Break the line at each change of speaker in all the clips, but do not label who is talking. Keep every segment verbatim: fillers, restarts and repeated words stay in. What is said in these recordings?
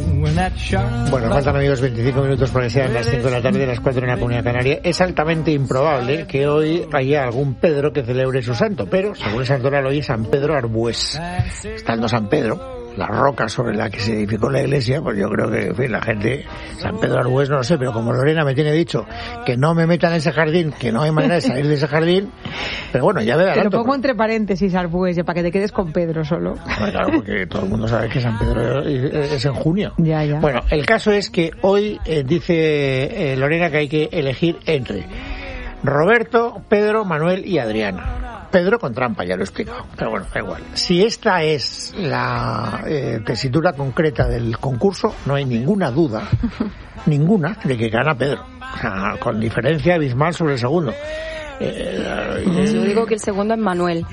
Bueno, faltan, amigos, veinticinco minutos para que sean las cinco de la tarde, las cuatro en la Comunidad Canaria. Es altamente improbable que hoy haya algún Pedro que celebre su santo, pero según el santoral hoy es San Pedro Arbués. Estando San Pedro, la roca sobre la que se edificó la iglesia, pues yo creo que, en fin, la gente, San Pedro Arbués, no lo sé, pero como Lorena me tiene dicho que no me metan en ese jardín, que no hay manera de salir de ese jardín, pero bueno, ya me adelanto.
Te lo pongo entre paréntesis, Arbués, para que te quedes con Pedro solo.
Bueno, claro, porque todo el mundo sabe que San Pedro es en junio.
Ya, ya.
Bueno, el caso es que hoy eh, dice eh, Lorena que hay que elegir entre Roberto, Pedro, Manuel y Adriana. Pedro con trampa, ya lo he explicado, pero bueno, da igual. Si esta es la eh, tesitura concreta del concurso, no hay ninguna duda, ninguna, de que gana Pedro. O sea, con diferencia abismal sobre el segundo.
Eh, eh, Yo digo que el segundo es Manuel.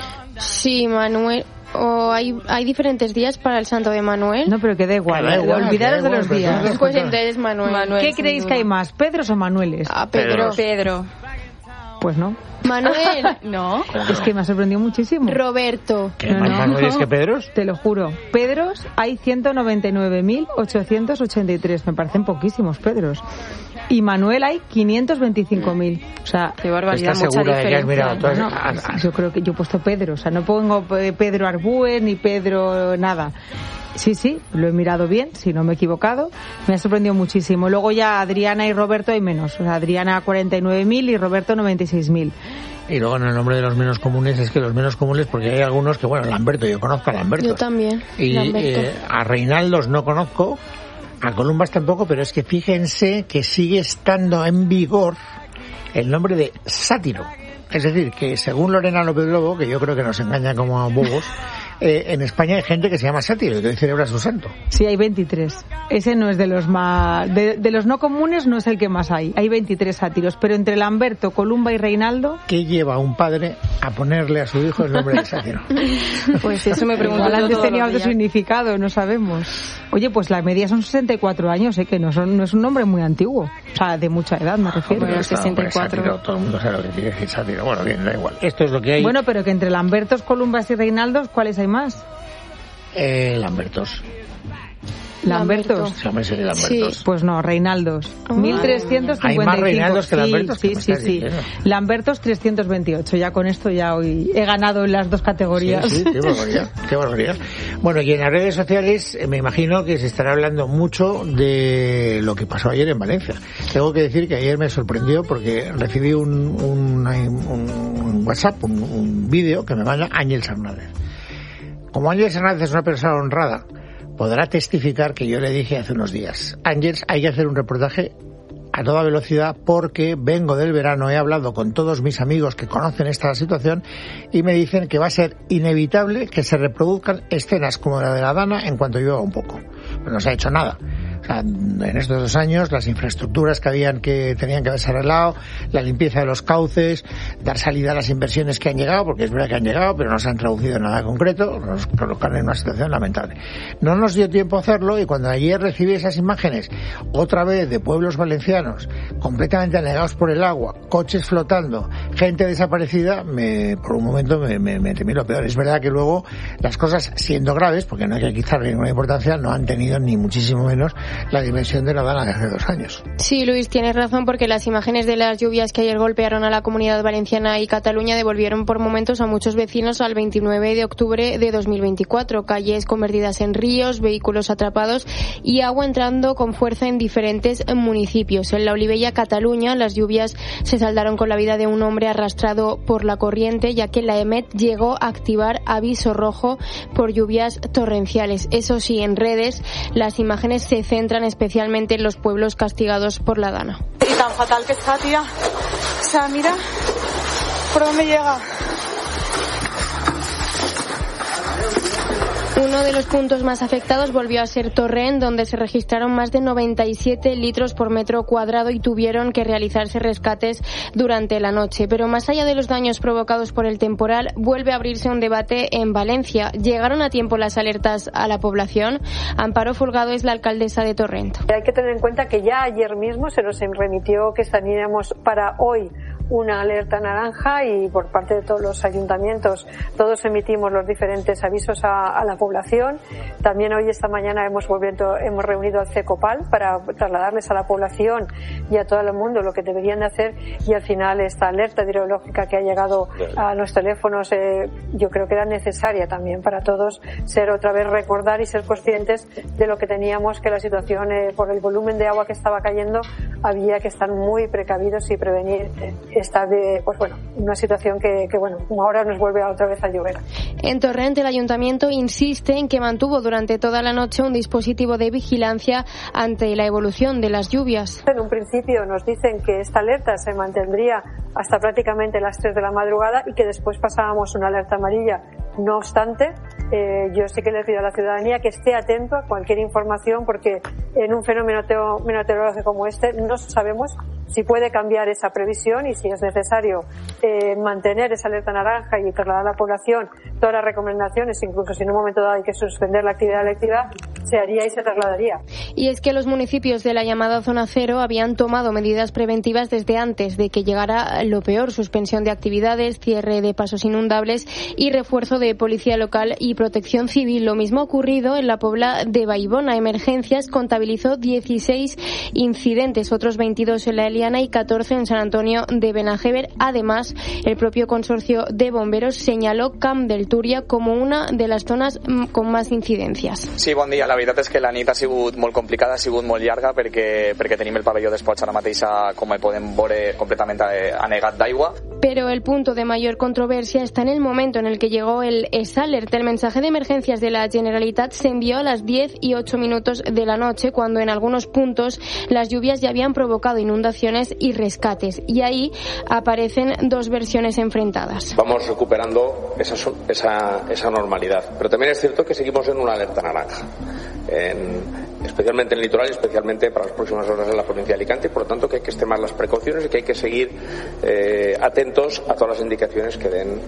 Sí, Manuel. ¿O hay, hay diferentes días para el santo de Manuel?
No, pero que da igual, da igual, olvidaros de los días.
Pues, pues entonces Manuel.
Manuel. ¿Qué creéis duda. que hay más, Pedros o Manueles?
Ah, Pedro.
Pedro.
Pues no.
Manuel.
No.
Es que me ha sorprendido muchísimo.
Roberto.
¿Qué más no, Manueles no. que Pedros?
Te lo juro. Pedros hay ciento noventa y nueve mil ochocientos ochenta y tres. Me parecen poquísimos Pedros. Y Manuel hay quinientos veinticinco mil. O sea,
qué barbaridad,
¿estás
mucha
segura de que has mirado todas?
No, no, yo creo que yo he puesto Pedro. O sea, no pongo Pedro Arbués ni Pedro nada. Sí, sí, lo he mirado bien, si no me he equivocado. Me ha sorprendido muchísimo. Luego ya Adriana y Roberto hay menos. O sea, Adriana cuarenta y nueve mil y Roberto noventa y seis mil.
Y luego en el nombre de los menos comunes es que los menos comunes, porque hay algunos que, bueno, Lamberto, yo conozco a Lamberto.
Yo también.
Y eh, a Reinaldos no conozco, a Columbas tampoco, pero es que fíjense que sigue estando en vigor el nombre de Sátiro. Es decir, que según Lorena López Lobo, que yo creo que nos engaña como a bobos, eh, en España hay gente que se llama Sátiro y que hoy celebra su santo.
Sí, hay veintitrés. Ese no es de los más... De, de los no comunes no es el que más hay. Hay veintitrés sátiros. Pero entre Lamberto, Columba y Reinaldo...
¿Qué lleva a un padre a ponerle a su hijo el nombre de Sátiro?
Pues eso me pregunto.
Igual antes tenía otro significado, no sabemos. Oye, pues la media son sesenta y cuatro años, ¿eh? Que no, son, no es un nombre muy antiguo. O sea, de mucha edad me refiero.
Bueno,
sesenta y cuatro.
Sátiro, todo el mundo sabe lo que quiere decir Sátiro. Bueno, bien, da igual. Esto es lo que hay.
Bueno, pero que entre Lambertos, Columbas y Reinaldos, ¿cuáles hay más?
Eh, Lambertos.
¿Lambertos?
Sí, hombre, sí, Lambertos.
Sí. Pues no, Reinaldos. Ah. mil trescientos cincuenta y cinco.
Hay más Reinaldos que Lambertos.
Sí, sí, sí. sí. Lambertos trescientos veintiocho. Ya con esto ya hoy he ganado en las dos categorías.
Sí, sí, qué barbaridad, qué barbaridad. Bueno, y en las redes sociales me imagino que se estará hablando mucho de lo que pasó ayer en Valencia. Tengo que decir que ayer me sorprendió porque recibí un, un, un, un WhatsApp, un, un vídeo que me manda Ángel Hernández. Como Ángel Hernández es una persona honrada, podrá testificar que yo le dije hace unos días: Ángel, hay que hacer un reportaje a toda velocidad porque vengo del verano, he hablado con todos mis amigos que conocen esta situación y me dicen que va a ser inevitable que se reproduzcan escenas como la de la Dana en cuanto llueva un poco. Pero no se ha hecho nada. O sea, en estos dos años las infraestructuras que habían que tenían que haberse arreglado, la limpieza de los cauces, dar salida a las inversiones que han llegado, porque es verdad que han llegado, pero no se han traducido en nada concreto, nos colocan en una situación lamentable. No nos dio tiempo a hacerlo y cuando ayer recibí esas imágenes, otra vez de pueblos valencianos, completamente anegados por el agua, coches flotando, gente desaparecida, me, por un momento me, me, me temí lo peor. Es verdad que luego las cosas, siendo graves, porque no hay que quitarle ninguna importancia, no han tenido ni muchísimo menos la dimensión de la Dana de hace dos años.
Sí, Luis, tienes razón, porque las imágenes de las lluvias que ayer golpearon a la Comunidad Valenciana y Cataluña devolvieron por momentos a muchos vecinos al veintinueve de octubre de dos mil veinticuatro. Calles convertidas en ríos, vehículos atrapados y agua entrando con fuerza en diferentes municipios. En la Olivella, Cataluña, las lluvias se saldaron con la vida de un hombre arrastrado por la corriente, ya que la EMET llegó a activar aviso rojo por lluvias torrenciales. Eso sí, en redes las imágenes se centran especialmente en los pueblos castigados por la Dana.
Y tan fatal que está, tía. O sea, mira por dónde llega.
Uno de los puntos más afectados volvió a ser Torrent, donde se registraron más de noventa y siete litros por metro cuadrado y tuvieron que realizarse rescates durante la noche. Pero más allá de los daños provocados por el temporal, vuelve a abrirse un debate en Valencia. ¿Llegaron a tiempo las alertas a la población? Amparo Folgado es la alcaldesa de Torrent.
Hay que tener en cuenta que ya ayer mismo se nos remitió que estaríamos para hoy una alerta naranja y por parte de todos los ayuntamientos todos emitimos los diferentes avisos a, a la población. También hoy, esta mañana, hemos, volviendo, hemos reunido al CECOPAL para trasladarles a la población y a todo el mundo lo que deberían de hacer, y al final esta alerta hidrológica que ha llegado a los teléfonos eh, yo creo que era necesaria también para todos ser otra vez, recordar y ser conscientes de lo que teníamos, que la situación eh, por el volumen de agua que estaba cayendo había que estar muy precavidos y prevenir esta de, pues bueno, una situación que, que bueno, ahora nos vuelve otra vez a llover.
En Torrent, el ayuntamiento insiste en que mantuvo durante toda la noche un dispositivo de vigilancia ante la evolución de las lluvias.
En un principio nos dicen que esta alerta se mantendría hasta prácticamente las tres de la madrugada y que después pasábamos una alerta amarilla. No obstante, eh, yo sí que le pido a la ciudadanía que esté atento a cualquier información, porque en un fenómeno teo, meteorológico como este no sabemos si puede cambiar esa previsión, y si es necesario eh, mantener esa alerta naranja y trasladar a la población todas las recomendaciones, incluso si en un momento dado hay que suspender la actividad eléctrica, se haría y se trasladaría.
Y es que los municipios de la llamada zona cero habían tomado medidas preventivas desde antes de que llegara lo peor: suspensión de actividades, cierre de pasos inundables y refuerzo de policía local y protección civil. Lo mismo ha ocurrido en la Pobla de Baibona. Emergencias contabilizó dieciséis incidentes, otros veintidós en la Eliana y catorce en San Antonio de Benajever. Además, el propio consorcio de bomberos señaló Camp del Túria como una de las zonas con más incidencias.
Sí, bon dia. La veritat és que la nit ha sigut molt complicada, ha sigut molt llarga, perquè, perquè tenim el pavelló d'esports ara mateixa, com podem veure, completament anegat d'aigua.
Pero el punto de mayor controversia está en el momento en el que llegó el ESALERT. El mensaje de emergencias de la Generalitat se envió a las diez y ocho minutos de la noche, cuando en algunos puntos las lluvias ya habían provocado inundaciones y rescates. Y ahí aparecen dos versiones enfrentadas.
Vamos recuperando esa, esa, esa normalidad. Pero también es cierto que seguimos en una alerta naranja. En, especialmente en el litoral y especialmente para las próximas horas en la provincia de Alicante, y por lo tanto que hay que extremar las precauciones y que hay que seguir eh, atentos a todas las indicaciones que den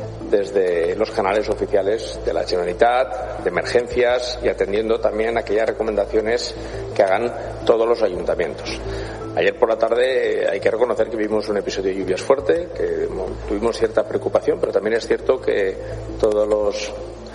desde los canales oficiales de la Generalitat, de emergencias, y atendiendo también aquellas recomendaciones que hagan todos los ayuntamientos. Ayer por la tarde hay que reconocer que vivimos un episodio de lluvias fuerte, que tuvimos cierta preocupación, pero también es cierto que todos los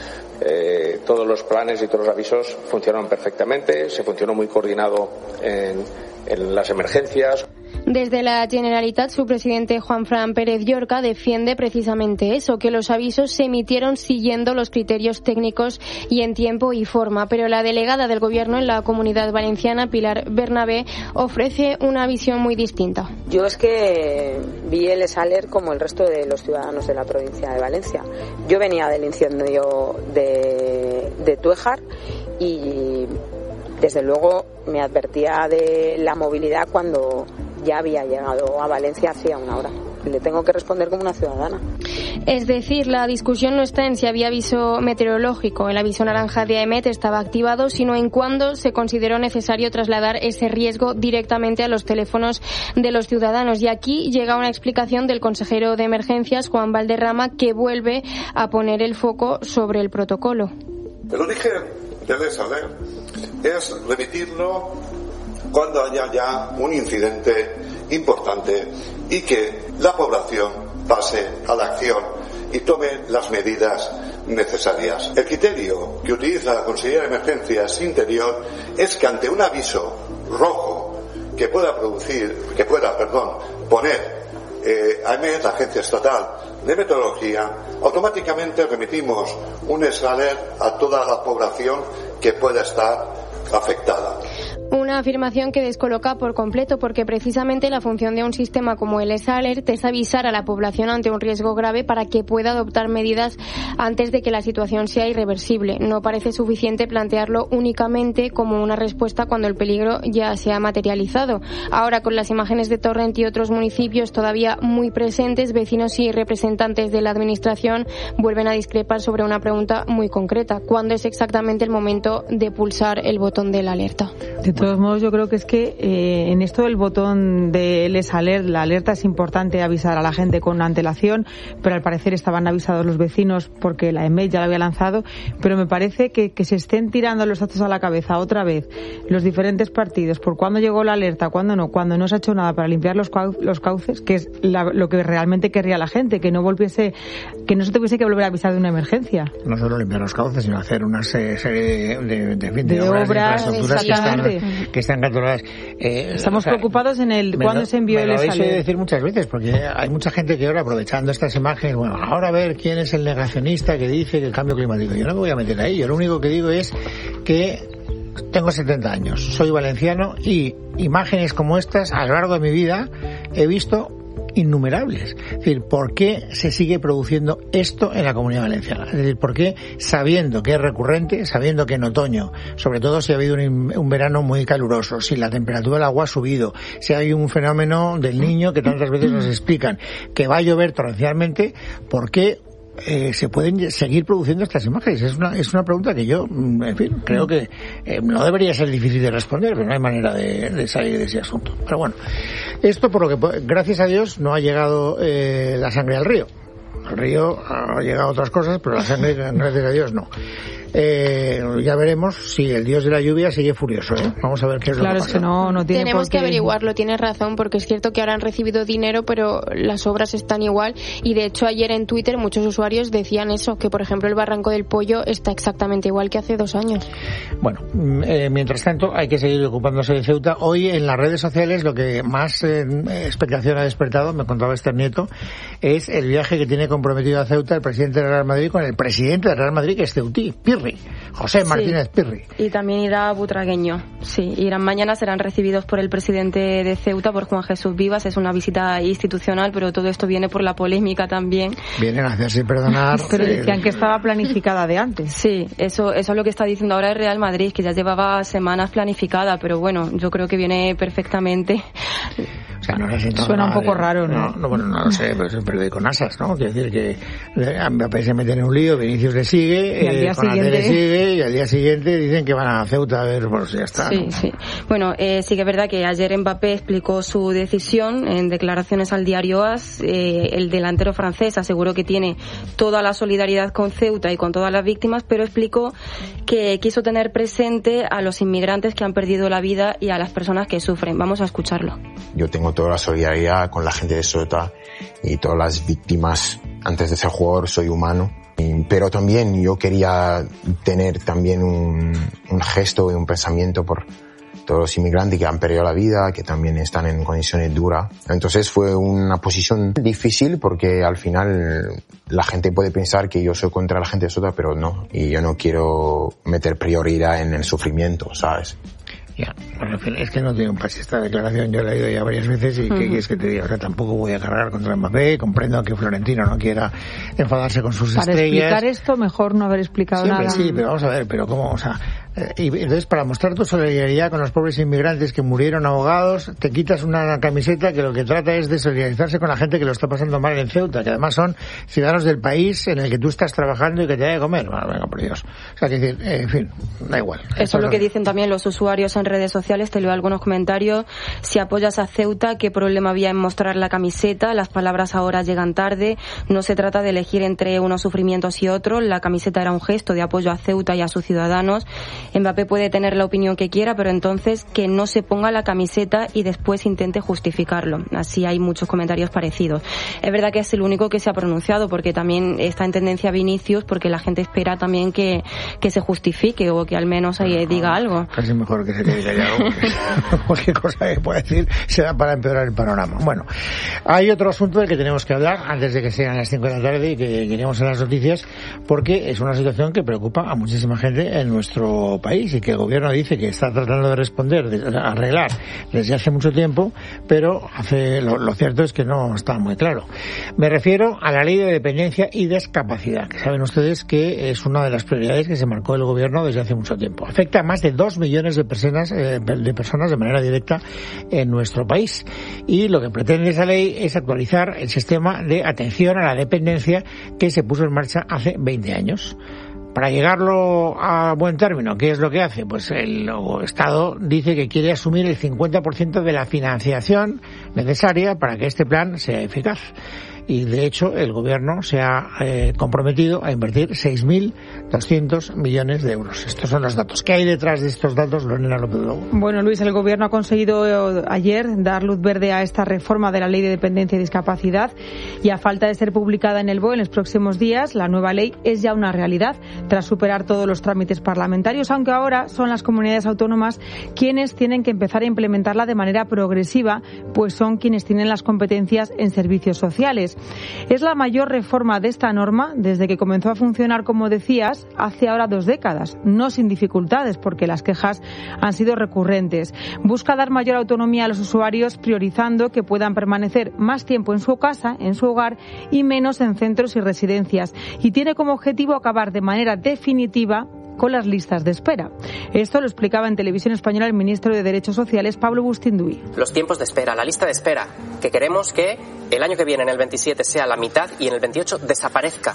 Eh, todos los planes y todos los avisos funcionaron perfectamente, se funcionó muy coordinado en, en las emergencias.
Desde la Generalitat, su presidente Juanfran Pérez Llorca defiende precisamente eso, que los avisos se emitieron siguiendo los criterios técnicos y en tiempo y forma. Pero la delegada del Gobierno en la Comunidad Valenciana, Pilar Bernabé, ofrece una visión muy distinta.
Yo es que vi el ESALERT como el resto de los ciudadanos de la provincia de Valencia. Yo venía del incendio de, de Tuéjar y desde luego me advertía de la movilidad cuando ya había llegado a Valencia hacía una hora. Le tengo que responder como una ciudadana.
Es decir, la discusión no está en si había aviso meteorológico, el aviso naranja de AEMET estaba activado, sino en cuándo se consideró necesario trasladar ese riesgo directamente a los teléfonos de los ciudadanos. Y aquí llega una explicación del consejero de Emergencias, Juan Valderrama, que vuelve a poner el foco sobre el protocolo.
El origen del ESALERT es remitirlo cuando haya ya un incidente importante y que la población pase a la acción y tome las medidas necesarias. El criterio que utiliza la Consejería de Emergencias Interior es que ante un aviso rojo que pueda producir, que pueda, perdón, poner eh, AEMET, la Agencia Estatal de Meteorología, automáticamente remitimos un ESALERT a toda la población que pueda estar afectada.
Una afirmación que descoloca por completo, porque precisamente la función de un sistema como el ESALERT es avisar a la población ante un riesgo grave para que pueda adoptar medidas antes de que la situación sea irreversible. No parece suficiente plantearlo únicamente como una respuesta cuando el peligro ya se ha materializado. Ahora, con las imágenes de Torrent y otros municipios todavía muy presentes, vecinos y representantes de la Administración vuelven a discrepar sobre una pregunta muy concreta: ¿cuándo es exactamente el momento de pulsar el botón de la alerta?
De todos modos, yo creo que es que eh, en esto del botón de Les Alert, la alerta es importante avisar a la gente con antelación, pero al parecer estaban avisados los vecinos porque la E M E D ya lo había lanzado, pero me parece que, que se estén tirando los datos a la cabeza otra vez los diferentes partidos por cuándo llegó la alerta, cuándo no, cuando no se ha hecho nada para limpiar los, cau- los cauces, que es la, lo que realmente querría la gente, que no volviese, que no se tuviese que volver a avisar de una emergencia.
No solo limpiar los cauces, sino hacer una serie de, de, de, de,
de, de obras, obras
de infraestructuras que están, que están controladas. Eh,
Estamos o sea, preocupados en el cuándo se envió el
Me lo
habéis
oído decir muchas veces, porque hay mucha gente que ahora, aprovechando estas imágenes, bueno, ahora a ver quién es el negacionista que dice que el cambio climático. Yo no me voy a meter ahí, yo lo único que digo es que tengo setenta años, soy valenciano y imágenes como estas a lo largo de mi vida he visto innumerables. Es decir, ¿por qué se sigue produciendo esto en la Comunidad Valenciana? Es decir, ¿por qué, sabiendo que es recurrente, sabiendo que en otoño, sobre todo si ha habido un, un verano muy caluroso, si la temperatura del agua ha subido, si hay un fenómeno del niño que tantas veces nos explican, que va a llover torrencialmente, ¿por qué Eh, se pueden seguir produciendo estas imágenes? Es una, es una pregunta que yo, en fin, creo que eh, no debería ser difícil de responder, pero no hay manera de, de salir de ese asunto. Pero bueno, esto por lo que, gracias a Dios, no ha llegado eh, la sangre al río. Al río ha llegado otras cosas, pero la sangre, gracias a Dios, no. Eh, ya veremos si el dios de la lluvia sigue furioso, ¿eh? Vamos a ver qué es
claro,
lo que pasa.
Es que no, no tiene
Tenemos
por qué...
que averiguarlo, tienes razón, porque es cierto que ahora han recibido dinero, pero las obras están igual. Y de hecho ayer en Twitter muchos usuarios decían eso, que por ejemplo el Barranco del Pollo está exactamente igual que hace dos años.
Bueno, eh, mientras tanto hay que seguir ocupándose de Ceuta. Hoy en las redes sociales lo que más eh, expectación ha despertado, me contaba Esther Nieto, es el viaje que tiene comprometido a Ceuta el presidente del Real Madrid con el presidente del Real Madrid, que es ceutí, Pirri, José Martínez sí. Pirri.
Y también irá Butragueño, sí, irán mañana, serán recibidos por el presidente de Ceuta, por Juan Jesús Vivas. Es una visita institucional, pero todo esto viene por la polémica también.
Vienen a hacerse perdonar.
Pero decían que estaba planificada de antes.
Sí, eso, eso es lo que está diciendo ahora el Real Madrid, que ya llevaba semanas planificada, pero bueno, yo creo que viene perfectamente.
O sea, no
Suena un poco
de,
raro, ¿no?
No, no, bueno, no lo sé, pero es un periódico Nasas, ¿no? Quiere decir que Mbappé se mete en un lío, Vinicius le sigue,
y al día
eh,
siguiente...
le sigue, y al día siguiente dicen que van a Ceuta a ver, pues ya está.
Sí,
¿no?
sí. Bueno, eh, sí que es verdad que ayer Mbappé explicó su decisión en declaraciones al diario AS. Eh, el delantero francés aseguró que tiene toda la solidaridad con Ceuta y con todas las víctimas, pero explicó que quiso tener presente a los inmigrantes que han perdido la vida y a las personas que sufren. Vamos a escucharlo.
Yo tengo toda la solidaridad con la gente de Ceuta y todas las víctimas. Antes de ser jugador soy humano, pero también yo quería tener también un, un gesto y un pensamiento por todos los inmigrantes que han perdido la vida, que también están en condiciones duras. Entonces fue una posición difícil porque al final la gente puede pensar que yo soy contra la gente de Ceuta, pero no, y yo no quiero meter prioridad en el sufrimiento, ¿sabes?
Ya, bueno, en fin, es que no tiene un pase esta declaración, yo la he oído ya varias veces y uh-huh. ¿qué quieres que te diga? O sea, tampoco voy a cargar contra Mbappé, comprendo que Florentino no quiera enfadarse con sus
Para
estrellas.
Para explicar esto, mejor no haber explicado
Siempre,
nada.
Sí, pero vamos a ver, pero cómo, o sea, eh, y entonces para mostrar tu solidaridad con los pobres inmigrantes que murieron ahogados, te quitas una camiseta que lo que trata es de solidarizarse con la gente que lo está pasando mal en Ceuta, que además son ciudadanos del país en el que tú estás trabajando y que te da de comer. Bueno, venga, por Dios. O sea, que decir, eh, en fin, da igual.
Eso es lo que dicen también los usuarios en redes sociales. Te leo algunos comentarios. Si apoyas a Ceuta, ¿qué problema había en mostrar la camiseta? Las palabras ahora llegan tarde. No se trata de elegir entre unos sufrimientos y otros. La camiseta era un gesto de apoyo a Ceuta y a sus ciudadanos. Mbappé puede tener la opinión que quiera, pero entonces que no se ponga la camiseta y después intente justificarlo. Así hay muchos comentarios parecidos. Es verdad que es el único que se ha pronunciado, porque también está en tendencia Vinicius, porque la gente espera también que, que se justifique o que al menos ahí diga algo.
Casi mejor que se quede callado. Cualquier cosa que pueda decir será para empeorar el panorama. Bueno, hay otro asunto del que tenemos que hablar antes de que sean las cinco de la tarde y que iremos a las noticias, porque es una situación que preocupa a muchísima gente en nuestro país y que el gobierno dice que está tratando de responder, de arreglar desde hace mucho tiempo, pero hace lo, lo cierto es que no está muy claro. Me refiero a la ley de dependencia y discapacidad, que saben ustedes que es una de las prioridades que se marcó el gobierno desde hace mucho tiempo. Afecta a más de dos millones de personas, eh, de personas de manera directa en nuestro país. Y lo que pretende esa ley es actualizar el sistema de atención a la dependencia que se puso en marcha hace veinte años. Para llegarlo a buen término, ¿qué es lo que hace? Pues el Estado dice que quiere asumir el cincuenta por ciento de la financiación necesaria para que este plan sea eficaz. Y, de hecho, el Gobierno se ha eh, comprometido a invertir seis mil doscientos millones de euros. Estos son los datos. ¿Qué hay detrás de estos datos, Lorena López Lobo?
Bueno, Luis, el Gobierno ha conseguido ayer dar luz verde a esta reforma de la Ley de Dependencia y Discapacidad y, a falta de ser publicada en el B O E en los próximos días, la nueva ley es ya una realidad tras superar todos los trámites parlamentarios, aunque ahora son las comunidades autónomas quienes tienen que empezar a implementarla de manera progresiva, pues son quienes tienen las competencias en servicios sociales. Es la mayor reforma de esta norma desde que comenzó a funcionar, como decías, hace ahora dos décadas, no sin dificultades, porque las quejas han sido recurrentes. Busca dar mayor autonomía a los usuarios, priorizando que puedan permanecer más tiempo en su casa, en su hogar, y menos en centros y residencias. Y tiene como objetivo acabar de manera definitiva con las listas de espera. Esto lo explicaba en Televisión Española el ministro de Derechos Sociales, Pablo Bustinduy.
Los tiempos de espera, la lista de espera, que queremos que el año que viene, en el veintisiete, sea la mitad y en el veintiocho desaparezca.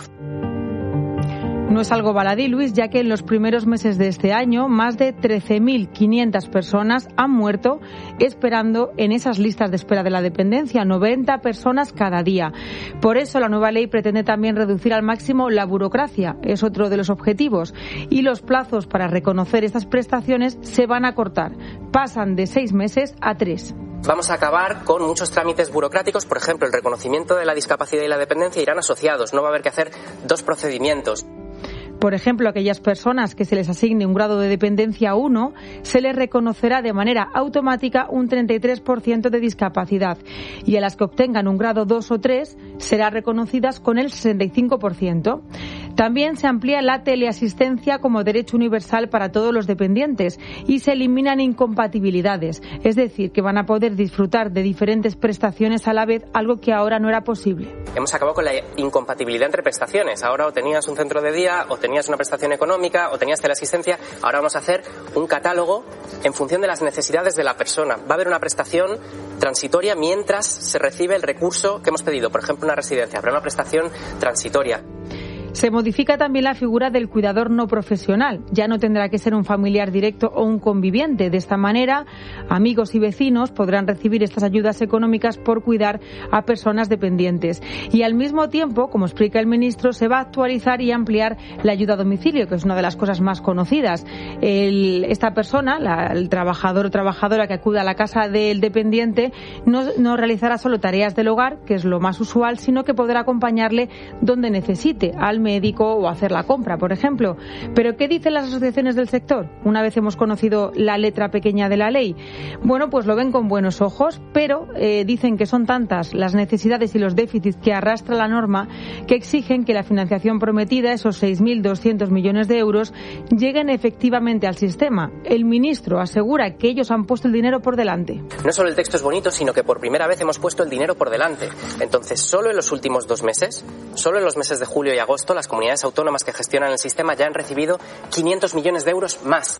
No es algo baladí, Luis, ya que en los primeros meses de este año más de trece mil quinientas personas han muerto esperando en esas listas de espera de la dependencia, noventa personas cada día. Por eso la nueva ley pretende también reducir al máximo la burocracia, es otro de los objetivos, y los plazos para reconocer estas prestaciones se van a cortar, pasan de seis meses a tres.
Vamos a acabar con muchos trámites burocráticos, por ejemplo, el reconocimiento de la discapacidad y la dependencia irán asociados, no va a haber que hacer dos procedimientos.
Por ejemplo, a aquellas personas que se les asigne un grado de dependencia uno, se les reconocerá de manera automática un treinta y tres por ciento de discapacidad, y a las que obtengan un grado dos o tres serán reconocidas con el sesenta y cinco por ciento. También se amplía la teleasistencia como derecho universal para todos los dependientes y se eliminan incompatibilidades, es decir, que van a poder disfrutar de diferentes prestaciones a la vez, algo que ahora no era posible.
Hemos acabado con la incompatibilidad entre prestaciones. Ahora o tenías un centro de día, o tenías una prestación económica, o tenías teleasistencia. Ahora vamos a hacer un catálogo en función de las necesidades de la persona. Va a haber una prestación transitoria mientras se recibe el recurso que hemos pedido. Por ejemplo, una residencia. Habrá una prestación transitoria.
Se modifica también la figura del cuidador no profesional. Ya no tendrá que ser un familiar directo o un conviviente. De esta manera, amigos y vecinos podrán recibir estas ayudas económicas por cuidar a personas dependientes. Y al mismo tiempo, como explica el ministro, se va a actualizar y ampliar la ayuda a domicilio, que es una de las cosas más conocidas. El, esta persona, la, el trabajador o trabajadora que acuda a la casa del dependiente, no, no realizará solo tareas del hogar, que es lo más usual, sino que podrá acompañarle donde necesite, al médico o hacer la compra, por ejemplo. ¿Pero qué dicen las asociaciones del sector? Una vez hemos conocido la letra pequeña de la ley. Bueno, pues lo ven con buenos ojos, pero eh, dicen que son tantas las necesidades y los déficits que arrastra la norma que exigen que la financiación prometida, esos seis mil doscientos millones de euros, lleguen efectivamente al sistema. El ministro asegura que ellos han puesto el dinero por delante.
No solo el texto es bonito, sino que por primera vez hemos puesto el dinero por delante. Entonces, solo en los últimos dos meses, solo en los meses de julio y agosto, las comunidades autónomas que gestionan el sistema ya han recibido quinientos millones de euros más.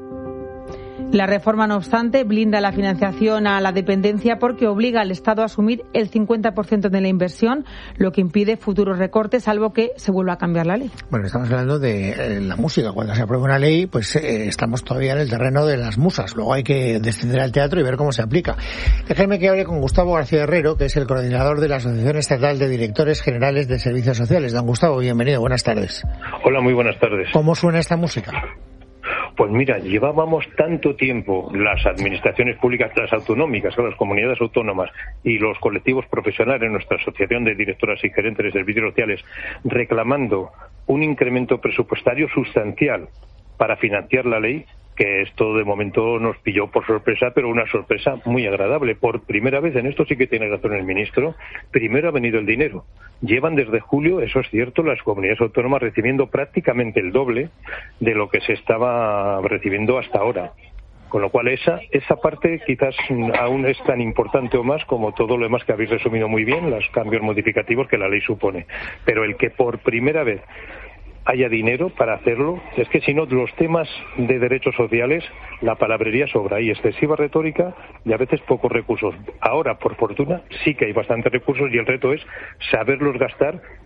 La reforma, no obstante, blinda la financiación a la dependencia porque obliga al Estado a asumir el cincuenta por ciento de la inversión, lo que impide futuros recortes, salvo que se vuelva a cambiar la ley.
Bueno, estamos hablando de eh, la música. Cuando se aprueba una ley, pues eh, estamos todavía en el terreno de las musas. Luego hay que descender al teatro y ver cómo se aplica. Déjeme que hable con Gustavo García Herrero, que es el coordinador de la Asociación Estatal de Directores Generales de Servicios Sociales. Don Gustavo, bienvenido. Buenas tardes.
Hola, muy buenas tardes.
¿Cómo suena esta música?
Pues mira, llevábamos tanto tiempo las administraciones públicas, las autonómicas, las comunidades autónomas y los colectivos profesionales, nuestra asociación de directoras y gerentes de servicios sociales, reclamando un incremento presupuestario sustancial para financiar la ley, que esto de momento nos pilló por sorpresa, pero una sorpresa muy agradable. Por primera vez, en esto sí que tiene razón el ministro, primero ha venido el dinero. Llevan desde julio, eso es cierto, las comunidades autónomas recibiendo prácticamente el doble de lo que se estaba recibiendo hasta ahora. Con lo cual esa esa parte quizás aún es tan importante o más como todo lo demás que habéis resumido muy bien, los cambios modificativos que la ley supone. Pero el que por primera vez haya dinero para hacerlo, es que si no, los temas de derechos sociales, la palabrería sobra, hay excesiva retórica y a veces pocos recursos. Ahora, por fortuna, sí que hay bastantes recursos y el reto es saberlos gastar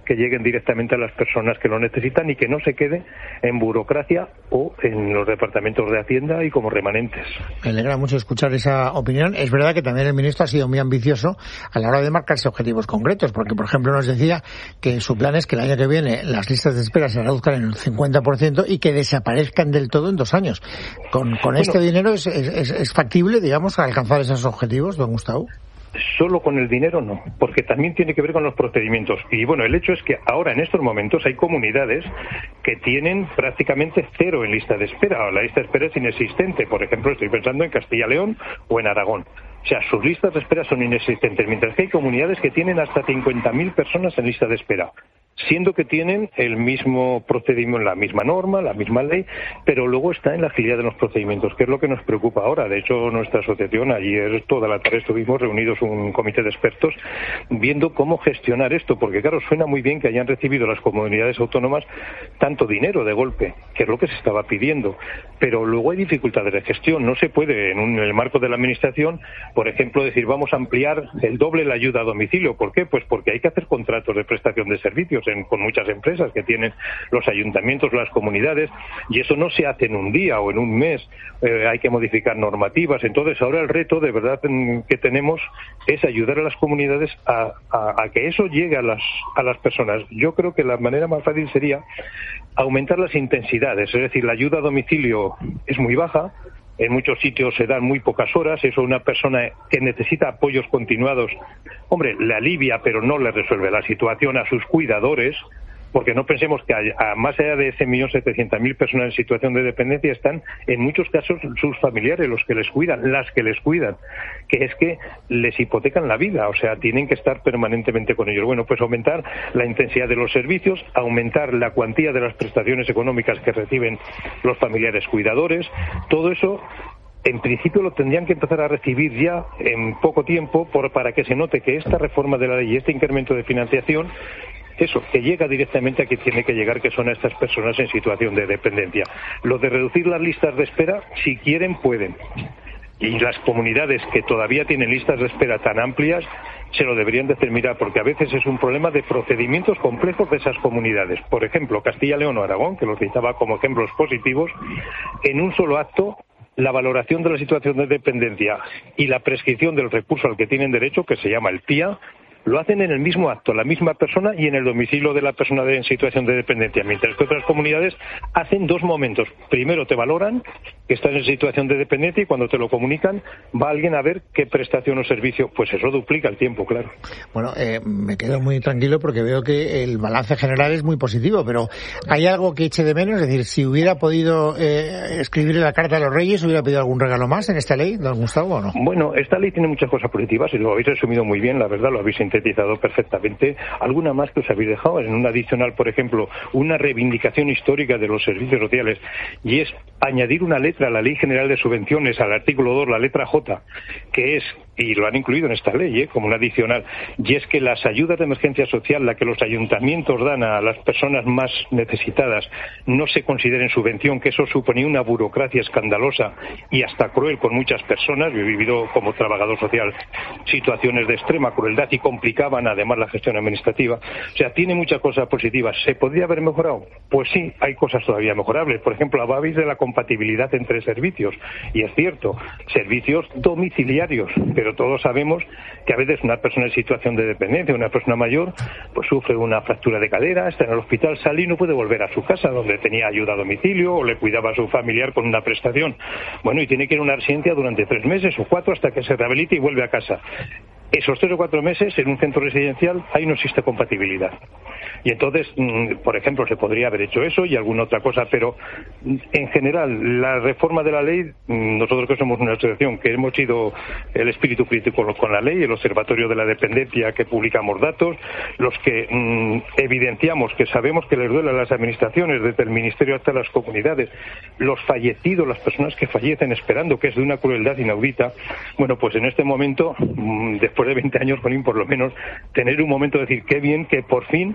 que lleguen directamente a las personas que lo necesitan y que no se quede en burocracia o en los departamentos de Hacienda y como remanentes.
Me alegra mucho escuchar esa opinión. Es verdad que también el ministro ha sido muy ambicioso a la hora de marcarse objetivos concretos, porque, por ejemplo, nos decía que su plan es que el año que viene las listas de espera se reduzcan en el cincuenta por ciento y que desaparezcan del todo en dos años. Con, con bueno, este dinero es, es, es factible, digamos, alcanzar esos objetivos, don Gustavo.
Solo con el dinero no, porque también tiene que ver con los procedimientos. Y bueno, el hecho es que ahora en estos momentos hay comunidades que tienen prácticamente cero en lista de espera, o la lista de espera es inexistente. Por ejemplo, estoy pensando en Castilla y León o en Aragón. O sea, sus listas de espera son inexistentes, mientras que hay comunidades que tienen hasta cincuenta mil personas en lista de espera, siendo que tienen el mismo procedimiento, la misma norma, la misma ley, pero luego está en la agilidad de los procedimientos, que es lo que nos preocupa ahora. De hecho, nuestra asociación, ayer toda la tarde estuvimos reunidos un comité de expertos viendo cómo gestionar esto, porque claro, suena muy bien que hayan recibido las comunidades autónomas tanto dinero de golpe, que es lo que se estaba pidiendo, pero luego hay dificultades de gestión. No se puede, en, un, en el marco de la administración, por ejemplo, decir vamos a ampliar el doble la ayuda a domicilio. ¿Por qué? Pues porque hay que hacer contratos de prestación de servicios en, con muchas empresas que tienen los ayuntamientos, las comunidades, y eso no se hace en un día o en un mes. Eh, hay que modificar normativas. Entonces ahora el reto de verdad que tenemos es ayudar a las comunidades a, a, a que eso llegue a las, a las personas. Yo creo que la manera más fácil sería aumentar las intensidades, es decir, la ayuda a domicilio es muy baja. En muchos sitios se dan muy pocas horas. Eso una persona que necesita apoyos continuados, hombre, le alivia, pero no le resuelve la situación a sus cuidadores, porque no pensemos que a, a más allá de ese millón setecientas mil personas en situación de dependencia están en muchos casos sus familiares, los que les cuidan, las que les cuidan, que es que les hipotecan la vida, o sea, tienen que estar permanentemente con ellos. Bueno, pues aumentar la intensidad de los servicios, aumentar la cuantía de las prestaciones económicas que reciben los familiares cuidadores, todo eso en principio lo tendrían que empezar a recibir ya en poco tiempo por, para que se note que esta reforma de la ley y este incremento de financiación, eso, que llega directamente a quien tiene que llegar, que son a estas personas en situación de dependencia. Lo de reducir las listas de espera, si quieren, pueden. Y las comunidades que todavía tienen listas de espera tan amplias, se lo deberían de hacer mirar, porque a veces es un problema de procedimientos complejos de esas comunidades. Por ejemplo, Castilla, León o Aragón, que los citaba como ejemplos positivos, en un solo acto, la valoración de la situación de dependencia y la prescripción del recurso al que tienen derecho, que se llama el P I A, lo hacen en el mismo acto, la misma persona y en el domicilio de la persona en situación de dependencia, mientras que otras comunidades hacen dos momentos. Primero te valoran que estás en situación de dependencia y cuando te lo comunican va alguien a ver qué prestación o servicio, pues eso duplica el tiempo, claro.
Bueno, eh, me quedo muy tranquilo porque veo que el balance general es muy positivo, pero ¿hay algo que eche de menos? Es decir, si hubiera podido eh, escribirle la carta a los Reyes, ¿hubiera pedido algún regalo más en esta ley, don Gustavo, o no?
Bueno, esta ley tiene muchas cosas positivas y lo habéis resumido muy bien, la verdad, lo habéis sintetizado perfectamente. Alguna más que os habéis dejado en un adicional, por ejemplo, una reivindicación histórica de los servicios sociales, y es añadir una letra a la Ley General de Subvenciones, al artículo dos, la letra J, que es, y lo han incluido en esta ley, ¿eh? como un adicional, y es que las ayudas de emergencia social, la que los ayuntamientos dan a las personas más necesitadas, no se consideren subvención, que eso suponía una burocracia escandalosa y hasta cruel con muchas personas. Yo he vivido como trabajador social situaciones de extrema crueldad y complicaban además la gestión administrativa. O sea, tiene muchas cosas positivas. ¿Se podría haber mejorado? Pues sí, hay cosas todavía mejorables. Por ejemplo, hablabais de la compatibilidad entre servicios, y es cierto, servicios domiciliarios, pero todos sabemos que a veces una persona en situación de dependencia, una persona mayor, pues sufre una fractura de cadera, está en el hospital, sale y no puede volver a su casa donde tenía ayuda a domicilio o le cuidaba a su familiar con una prestación. Bueno, y tiene que ir a una residencia durante tres meses o cuatro hasta que se rehabilite y vuelve a casa. Esos tres o cuatro meses en un centro residencial ahí no existe compatibilidad. Y entonces, por ejemplo, se podría haber hecho eso y alguna otra cosa, pero en general, la reforma de la ley, nosotros que somos una asociación que hemos sido el espíritu crítico con la ley, el Observatorio de la Dependencia, que publicamos datos, los que mmm, evidenciamos que sabemos que les duele a las administraciones, desde el Ministerio hasta las comunidades, los fallecidos, las personas que fallecen esperando, que es de una crueldad inaudita. Bueno, pues en este momento, mmm, después de veinte años, Colín, por lo menos, tener un momento de decir qué bien que por fin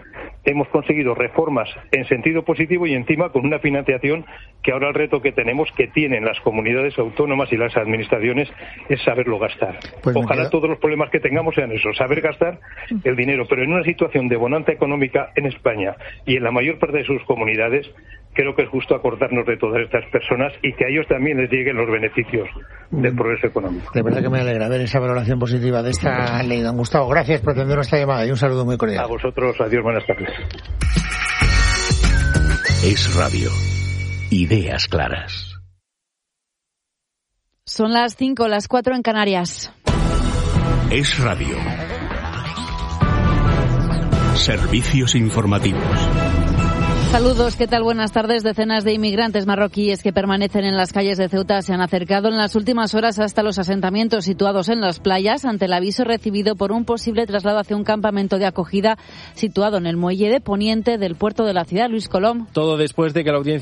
hemos conseguido reformas en sentido positivo y encima con una financiación que ahora el reto que tenemos, que tienen las comunidades autónomas y las administraciones, es saberlo gastar. Pues ojalá quedo... todos los problemas que tengamos sean eso, saber gastar el dinero, pero en una situación de bonanza económica en España y en la mayor parte de sus comunidades, creo que es justo acordarnos de todas estas personas y que a ellos también les lleguen los beneficios del progreso económico.
De verdad que me alegra ver esa valoración positiva de esta ley. Don Gustavo, gracias por atender nuestra llamada y un saludo muy cordial.
A vosotros, adiós, buenas tardes.
Es Radio. Ideas claras.
Son las cinco, las cuatro en Canarias.
Es Radio. Servicios informativos.
Saludos, ¿qué tal? Buenas tardes. Decenas de inmigrantes marroquíes que permanecen en las calles de Ceuta se han acercado en las últimas horas hasta los asentamientos situados en las playas ante el aviso recibido por un posible traslado hacia un campamento de acogida situado en el muelle de Poniente del puerto de la ciudad. Luis Colom.
Todo después de que la audiencia